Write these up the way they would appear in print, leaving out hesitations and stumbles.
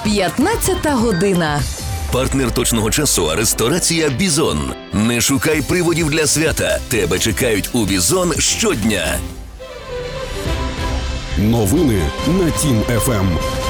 15 година. Партнер точного часу – ресторація «Бізон». Не шукай приводів для свята. Тебе чекають у «Бізон» щодня. Новини на Тім-ФМ.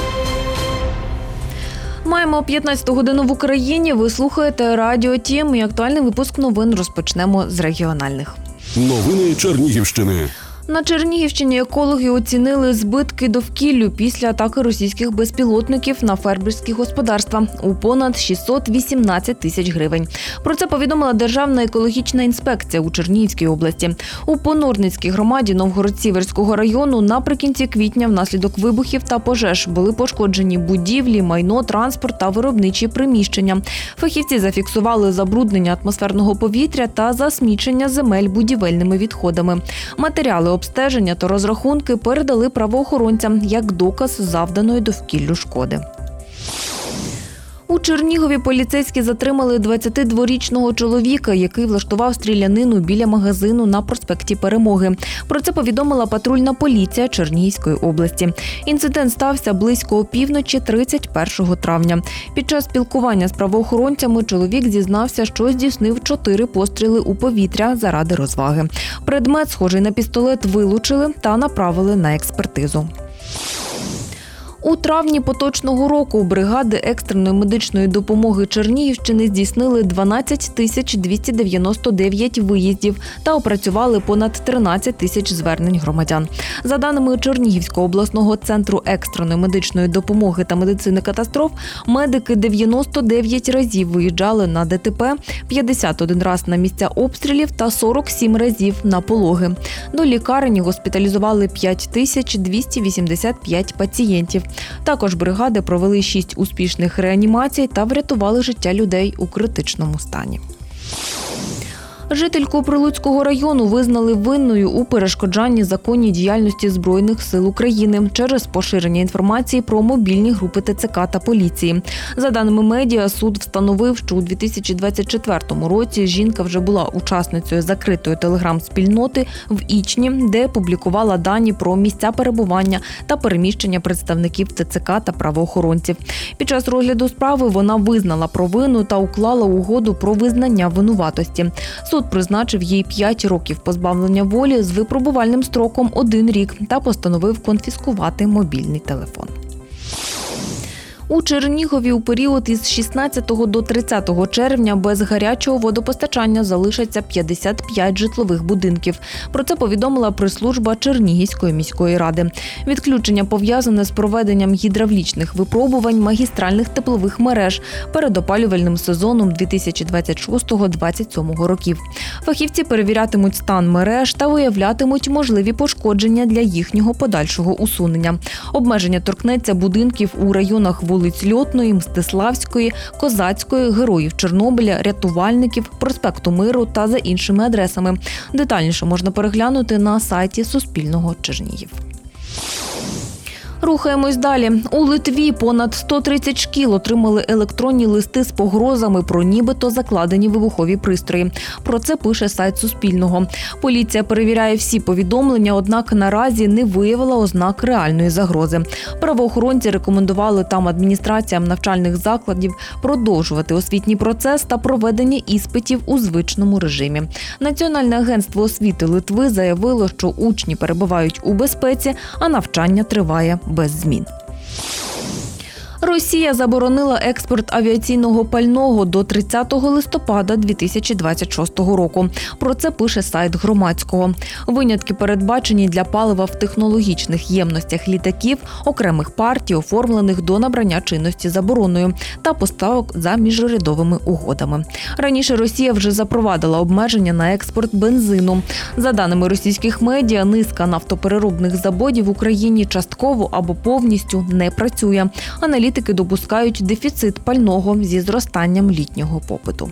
Маємо 15 годину в Україні. Ви слухаєте Радіо Тім і актуальний випуск новин розпочнемо з регіональних. Новини Чернігівщини. На Чернігівщині екологи оцінили збитки довкіллю після атаки російських безпілотників на фермерські господарства у понад 618 тисяч гривень. Про це повідомила Державна екологічна інспекція у Чернігівській області. У Понорницькій громаді Новгород-Сіверського району наприкінці квітня внаслідок вибухів та пожеж були пошкоджені будівлі, майно, транспорт та виробничі приміщення. Фахівці зафіксували забруднення атмосферного повітря та засмічення земель будівельними відходами. Матеріали обстеження та розрахунки передали правоохоронцям як доказ завданої довкіллю шкоди. У Чернігові поліцейські затримали 22-річного чоловіка, який влаштував стрілянину біля магазину на проспекті Перемоги. Про це повідомила патрульна поліція Чернігівської області. Інцидент стався близько опівночі 31 травня. Під час спілкування з правоохоронцями чоловік зізнався, що здійснив 4 постріли у повітря заради розваги. Предмет, схожий на пістолет, вилучили та направили на експертизу. У травні поточного року бригади екстреної медичної допомоги Чернігівщини здійснили 12 299 виїздів та опрацювали понад 13 тисяч звернень громадян. За даними Чернігівського обласного центру екстреної медичної допомоги та медицини катастроф, медики 99 разів виїжджали на ДТП, 51 раз на місця обстрілів та 47 разів на пологи. До лікарні госпіталізували 5285 пацієнтів. Також бригади провели 6 успішних реанімацій та врятували життя людей у критичному стані. Жительку Прилуцького району визнали винною у перешкоджанні законній діяльності Збройних сил України через поширення інформації про мобільні групи ТЦК та поліції. За даними медіа, суд встановив, що у 2024 році жінка вже була учасницею закритої телеграм-спільноти в Ічні, де публікувала дані про місця перебування та переміщення представників ТЦК та правоохоронців. Під час розгляду справи вона визнала провину та уклала угоду про визнання винуватості. Суд призначив їй 5 років позбавлення волі з випробувальним строком 1 рік та постановив конфіскувати мобільний телефон. У Чернігові у період із 16 до 30 червня без гарячого водопостачання залишаться 55 житлових будинків. Про це повідомила прес-служба Чернігівської міської ради. Відключення пов'язане з проведенням гідравлічних випробувань магістральних теплових мереж перед опалювальним сезоном 2026-2027 років. Фахівці перевірятимуть стан мереж та виявлятимуть можливі пошкодження для їхнього подальшого усунення. Обмеження торкнеться будинків у районах вулиць Льотної, Мстиславської, Козацької, Героїв Чорнобиля, Рятувальників, Проспекту Миру та за іншими адресами. Детальніше можна переглянути на сайті Суспільного Чернігів. Рухаємось далі. У Литві понад 130 шкіл отримали електронні листи з погрозами про нібито закладені вибухові пристрої. Про це пише сайт Суспільного. Поліція перевіряє всі повідомлення, однак наразі не виявила ознак реальної загрози. Правоохоронці рекомендували там адміністраціям навчальних закладів продовжувати освітній процес та проведення іспитів у звичному режимі. Національне агентство освіти Литви заявило, що учні перебувають у безпеці, а навчання триває без змін. Росія заборонила експорт авіаційного пального до 30 листопада 2026 року. Про це пише сайт Громадського. Винятки передбачені для палива в технологічних ємностях літаків, окремих партій, оформлених до набрання чинності забороною, та поставок за міжурядовими угодами. Раніше Росія вже запровадила обмеження на експорт бензину. За даними російських медіа, низка нафтопереробних заводів в Україні частково або повністю не працює. Аналітики допускають дефіцит пального зі зростанням літнього попиту.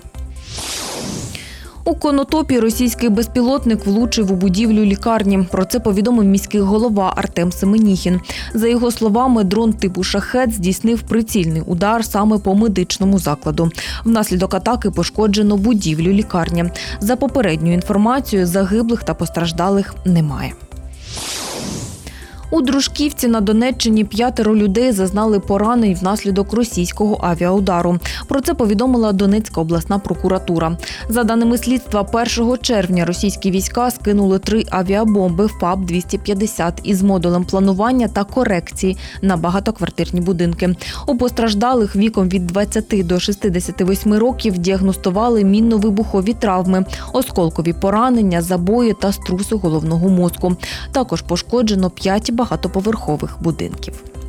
У Конотопі російський безпілотник влучив у будівлю лікарні. Про це повідомив міський голова Артем Семеніхін. За його словами, дрон типу «Шахед» здійснив прицільний удар саме по медичному закладу. Внаслідок атаки пошкоджено будівлю лікарні. За попередньою інформацією, загиблих та постраждалих немає. У Дружківці на Донеччині 5 людей зазнали поранень внаслідок російського авіаудару. Про це повідомила Донецька обласна прокуратура. За даними слідства, 1 червня російські війська скинули 3 авіабомби ФАБ-250 із модулем планування та корекції на багатоквартирні будинки. У постраждалих віком від 20 до 68 років діагностували мінно-вибухові травми, осколкові поранення, забої та струси головного мозку. Також пошкоджено 5 багатоповерхових будинків.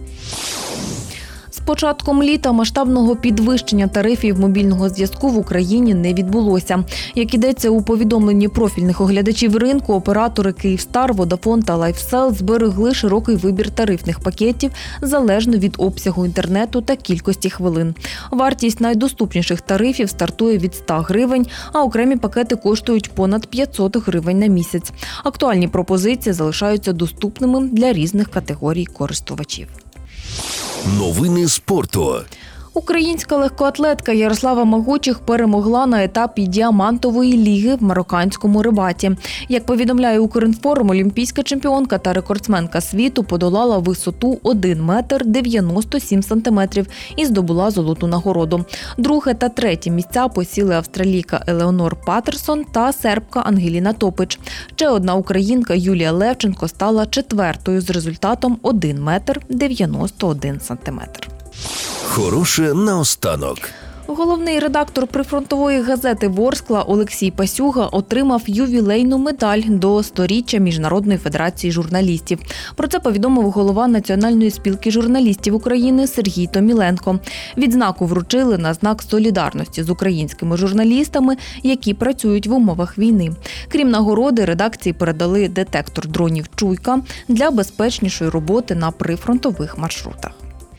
З початком літа масштабного підвищення тарифів мобільного зв'язку в Україні не відбулося. Як ідеться у повідомленні профільних оглядачів ринку, оператори «Київстар», «Водафон» та «Лайфсел» зберегли широкий вибір тарифних пакетів залежно від обсягу інтернету та кількості хвилин. Вартість найдоступніших тарифів стартує від 100 гривень, а окремі пакети коштують понад 500 гривень на місяць. Актуальні пропозиції залишаються доступними для різних категорій користувачів. Новини спорту. Українська легкоатлетка Ярослава Магучих перемогла на етапі діамантової ліги в марокканському Рибаті. Як повідомляє Укрінформ, олімпійська чемпіонка та рекордсменка світу подолала висоту 1 метр 97 сантиметрів і здобула золоту нагороду. Друге та третє місця посіли австралійка Елеонор Патерсон та сербка Ангеліна Топич. Ще одна українка Юлія Левченко стала 4-ю з результатом 1 метр 91 сантиметр. Хороше наостанок. Головний редактор прифронтової газети «Ворскла» Олексій Пасюга отримав ювілейну медаль до 100-річчя Міжнародної федерації журналістів. Про це повідомив голова Національної спілки журналістів України Сергій Томіленко. Відзнаку вручили на знак солідарності з українськими журналістами, які працюють в умовах війни. Крім нагороди, редакції передали детектор дронів «Чуйка» для безпечнішої роботи на прифронтових маршрутах.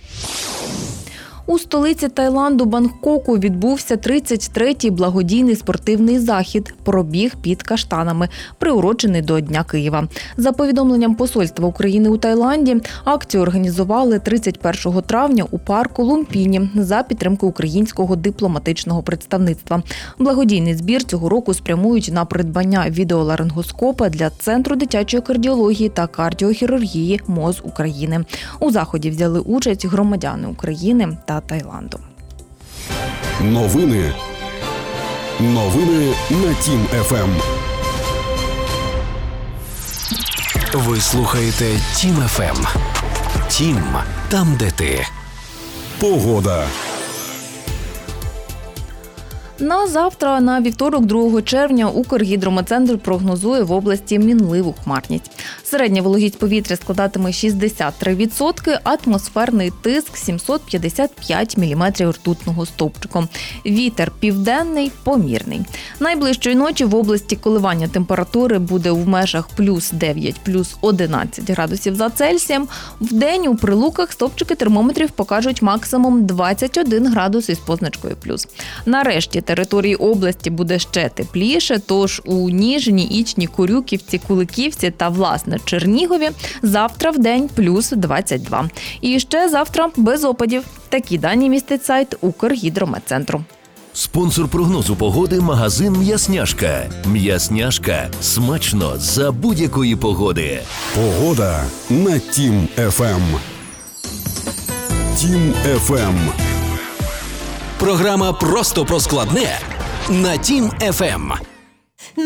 У столиці Таїланду Бангкоку відбувся 33-й благодійний спортивний захід «Пробіг під каштанами», приурочений до Дня Києва. За повідомленням Посольства України у Таїланді, акцію організували 31 травня у парку Лумпіні за підтримки українського дипломатичного представництва. Благодійний збір цього року спрямують на придбання відеоларингоскопа для Центру дитячої кардіології та кардіохірургії МОЗ України. У заході взяли участь громадяни України та Таїланду. Новини на Тім ФМ. Ви слухаєте Тім ФМ. Тім – там, де ти. Погода. На завтра, на вівторок, 2 червня, Укргідрометцентр прогнозує в області мінливу хмарність. Середня вологість повітря складатиме 63%, атмосферний тиск 755 мм ртутного стовпчику. Вітер південний, помірний. Найближчої ночі в області коливання температури буде в межах плюс 9, плюс 11 градусів за Цельсієм. Вдень у Прилуках стовпчики термометрів покажуть максимум 21 градус із позначкою плюс. Нарешті території області буде ще тепліше, тож у Ніжині, Ічні, Курюківці, Куликівці та, власне, Чернігові завтра вдень плюс 22. І ще завтра без опадів. Такі дані містить сайт Укргідрометцентру. Спонсор прогнозу погоди – магазин «М'ясняшка». «М'ясняшка» – смачно за будь-якої погоди. Погода на Тім ФМ. Тім ФМ. Програма «Просто про складне» на Тім ФМ.